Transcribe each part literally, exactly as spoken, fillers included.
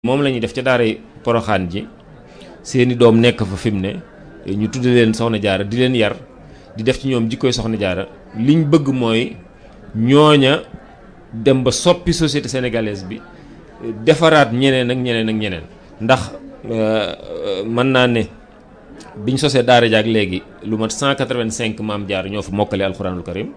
moom la ñuy def ca daaray Poroxaan ji seeni doom nekk fa fi mu ne ñu tudde leen soxna jaara di leen yar di def ci ñoom jikkoy soxna jaara liñ bëgg mooy ñooña dem ba soppi société sénégalaise bi defaraat ñeneen ak ñeneen ak ñeneen ndax mën naa ne biñ sosee daara jaak léegi lu mat cent quatre-vingt-cinq maam jaar ñoo fa mokkale alxuraanul karim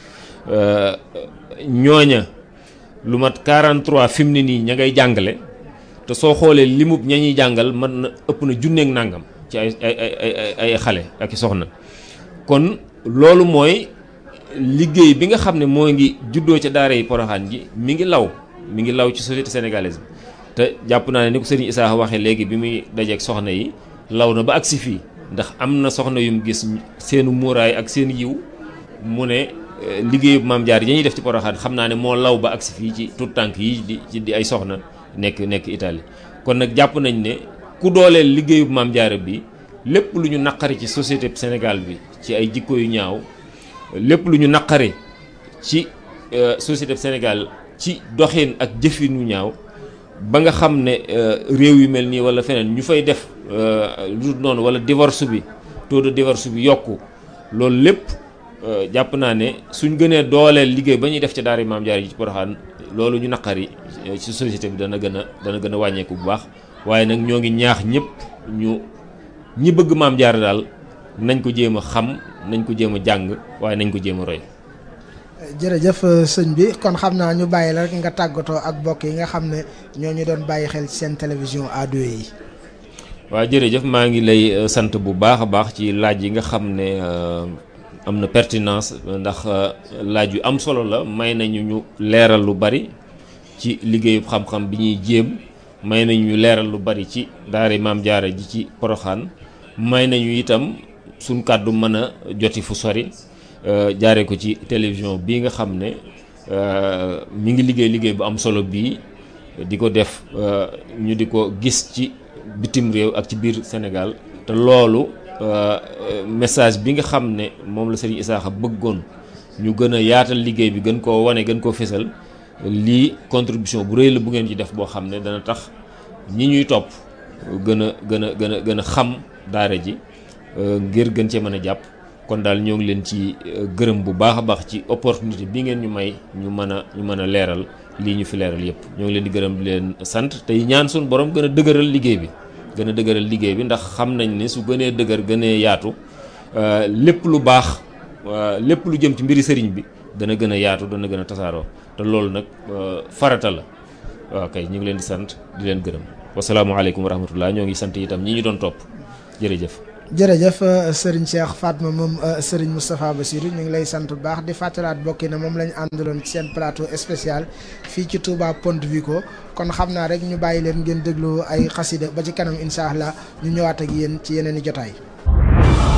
ñooña lu mat quarante-trois fi mu ne nii ña ngay jàngale te soo xoolee limub ña ñuy jàngal mën na ëpp na junneeg nàngam ci ay ay ay ay xale ak i soxna kon loolu mooy liggéey bi nga xam ne moo ngi juddoo ca daara yi Poroxaan ji mi ngi law mi ngi law ci société sénégalaise bi te jàpp naa ne ni ko sëriñ Issa waxee léegi bi muy dajeeg soxna yi law na ba agsi fii ndax am na soxna yum gis seenu muuraay ak seen yiw mu ne liggéeyu maam jaar yi ñuy def ci Poroxaan xam naa ne moo law ba agsi fii ci tout tànk yi di di ay soxna nekk nekk Italie kon nag jàpp nañ ne ku dooleel liggéeyu maam jaara bi lépp lu ñu naqari ci société Sénégal bi ci ay jikko yu ñaaw lépp lu ñu naqari ci société Sénégal ci doxin ak jëfin yu ñaaw ba nga xam ne réew yu mel nii wala feneen ñu fay def lu noonu wala divorce bi taux de divorce bi yokku loolu lépp jàpp naa ne suñ gënee dooleel liggéey ba ñuy def ci daara maam jaara yi ci Poroxaan loolu ñu naqari ci société bi dana gën a dana gën a wàññeeku bu baax waaye nag ñoo ngi ñaax ñëpp ñu ñi bëgg maam jaara daal nañ ko jéem a xam nañ ko jéem a jàng waaye nañ ko jéem a roy. jërëjëf sëñ bi kon xam naa ñu bàyyi la rek nga tàggatoo ak mbokk yi nga xam ne ñoo ñu doon bàyyi xel ci seen télévision A deux yi. waaw jërëjëf maa ngi lay sant bu baax a baax ci laaj yi nga xam ne am na pertinence ndax laaj yu am solo la may nañu ñu leeral lu bari ci liggéeyu xam-xam bi ñuy jéem may nañu ñu leeral lu bari ci daara maam jaara ji ci Poroxaan may nañu itam suñ kàddu mën a joti fu sori jaaree ko ci télévision bii nga xam ne mi ngi liggéey liggéey bu am solo bii di ko def ñu di ko gis ci bitim réew ak ci biir Sénégal te loolu message bi nga xam ne moom la Serigne Issakha bëggoon ñu gën a yaatal liggéey bi gën koo wane gën koo fésal lii contribution bu rëy la bu ngeen ci def boo xam ne dana tax ñi ñuy topp gën a gën a gën a gën a xam daara ji ngir gën cee mën a jàpp kon daal ñoo ngi leen ci gërëm bu baax a baax ci opportunité bi ngeen ñu may ñu mën a ñu mën a leeral lii ñu fi leeral yépp ñoo ngi leen di gërëm di leen sant tey ñaan suñu borom gën a dëgëral liggéey bi gën a dëgëral liggéey bi ndax xam nañ ne su gënee dëgër gënee yaatu lépp lu baax lépp lu jëm ci mbiri sëriñ bi dana gën a yaatu dana gën a tasaaroo te loolu nag farata la waaw kay ñu ngi leen di sant di leen gërëm wasalaamualeykum wa rahmatullah ñoo ngi sant itam ñi ñu doon topp jërëjëf. jërëjëf Serigne Cheikh Fatma moom Serigne Moustapha Bassirou ñu ngi lay sant bu baax di fàttalaat bokki na moom lañu àndaloon ci seen plateau spécial fii ci Touba Ponte Vico kon xam naa rek ñu bàyyi leen ngeen déglu ay xasida ba ci kanam incha allah ñu ñëwaat ak yéen ci yeneen i jotaay.